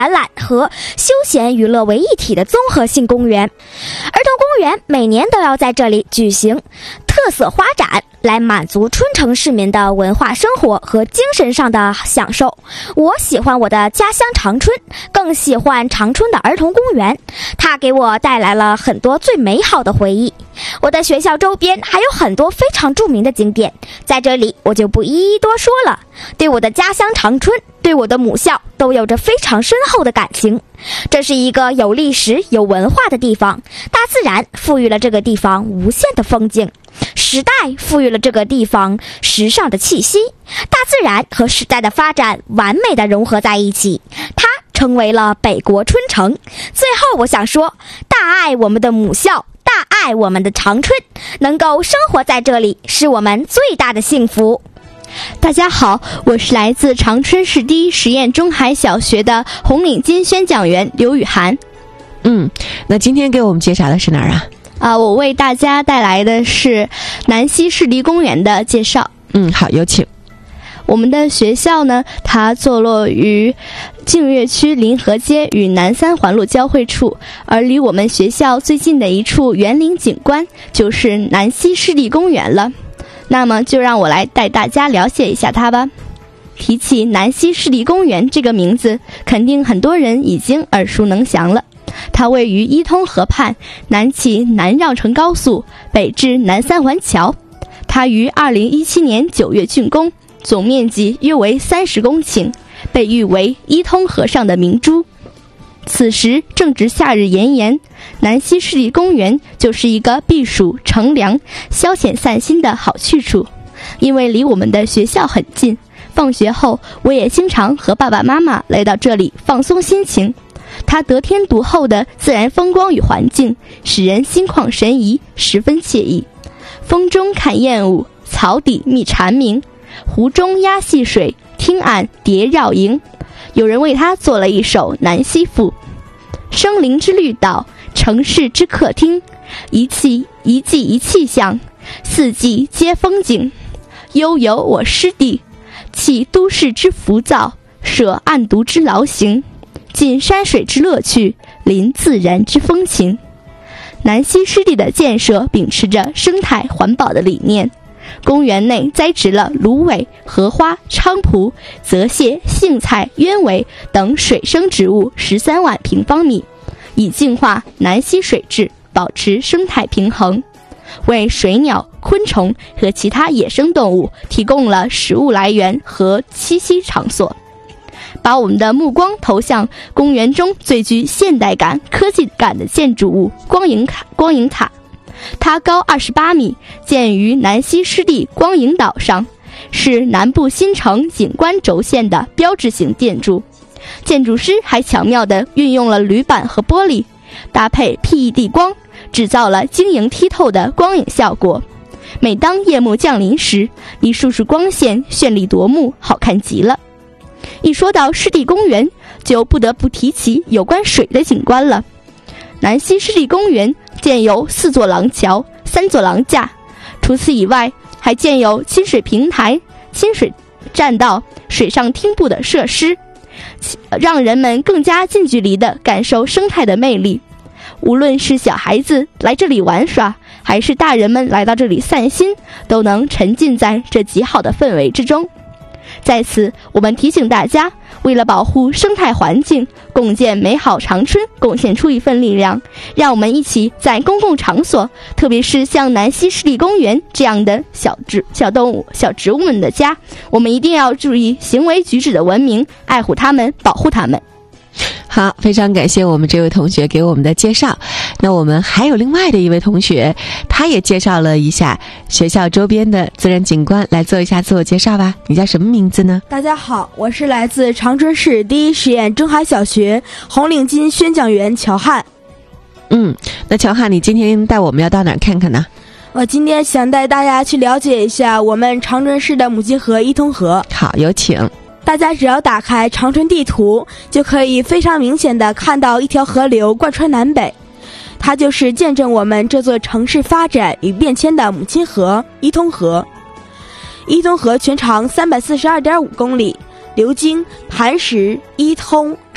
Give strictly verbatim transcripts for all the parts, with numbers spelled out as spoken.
展览和休闲娱乐为一体的综合性公园。儿童公园每年都要在这里举行特色花展，来满足春城市民的文化生活和精神上的享受。我喜欢我的家乡长春，更喜欢长春的儿童公园，它给我带来了很多最美好的回忆。我的学校周边还有很多非常著名的景点，在这里我就不一一多说了。对我的家乡长春，对我的母校都有着非常深厚的感情。这是一个有历史有文化的地方，大自然赋予了这个地方无限的风景，时代赋予了这个地方时尚的气息，大自然和时代的发展完美的融合在一起，它成为了北国春城。最后我想说，大爱我们的母校，大爱我们的长春，能够生活在这里是我们最大的幸福。 大家好，我是来自长春市第一实验中海小学的红领巾宣讲员刘雨涵。 嗯，那今天给我们介绍的是哪儿啊？ 啊，我为大家带来的是南溪湿地公园的介绍。 嗯，好，有请。 我们的学校呢，它坐落于净月区临河街与南三环路交汇处，而离我们学校最近的一处园林景观就是南溪湿地公园了。那么就让我来带大家了解一下它吧。提起南溪湿地公园这个名字，肯定很多人已经耳熟能详了。它位于伊通河畔，南起南绕城高速，北至南三环桥。它于二零一七年九月竣工，总面积约为三十公顷，被誉为伊通河上的明珠。此时正值夏日炎炎，南溪湿地公园就是一个避暑乘凉、消遣散心的好去处。因为离我们的学校很近，放学后我也经常和爸爸妈妈来到这里放松心情。它得天独厚的自然风光与环境，使人心旷神怡，十分惬意。风中看燕舞，草底觅蝉鸣，湖中鸭戏水，汀岸蝶绕营。有人为它做了一首《南溪赋》：生灵之绿岛，城市之客厅，一气一季一气象，四季皆风景。悠游我师弟，弃都市之浮躁，舍暗读之劳形，尽山水之乐趣，临自然之风情。南溪湿地的建设秉持着生态环保的理念，公园内栽植了芦苇、荷花、菖蒲、泽泻、荇菜、鸢尾等水生植物十三万平方米，以净化南溪水质，保持生态平衡，为水鸟、昆虫和其他野生动物提供了食物来源和栖息场所。把我们的目光投向公园中最具现代感、科技感的建筑物光影塔。光影塔，它高二十八米，建于南溪湿地光影岛上，是南部新城景观轴线的标志性建筑。建筑师还巧妙地运用了铝板和玻璃，搭配 P E D 光，制造了晶莹剔透的光影效果。每当夜幕降临时，一束束光线绚丽夺目，好看极了。一说到湿地公园，就不得不提起有关水的景观了。南溪湿地公园建有四座廊桥、三座廊架，除此以外，还建有亲水平台、亲水栈道、水上汀步的设施，让人们更加近距离地感受生态的魅力。无论是小孩子来这里玩耍，还是大人们来到这里散心，都能沉浸在这极好的氛围之中。在此，我们提醒大家，为了保护生态环境，共建美好长春，贡献出一份力量。让我们一起在公共场所，特别是像南溪湿地公园这样的小植小动物、小植物们的家，我们一定要注意行为举止的文明，爱护它们，保护它们。 好，非常感谢我们这位同学给我们的介绍。那我们还有另外的一位同学，他也介绍了一下学校周边的自然景观，来做一下自我介绍吧。你叫什么名字呢？ 大家好，我是来自长春市第一实验中海小学红领巾宣讲员乔汉。 嗯，那乔汉，你今天带我们要到哪儿看看呢？ 我今天想带大家去了解一下我们长春市的母亲河伊通河。 好，有请。 大家只要打开长春地图，就可以非常明显地看到一条河流贯穿南北，它就是见证我们这座城市发展与变迁的母亲河伊通河。伊通河全长三百四十二点五公里，流经磐石、伊通、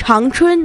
长春。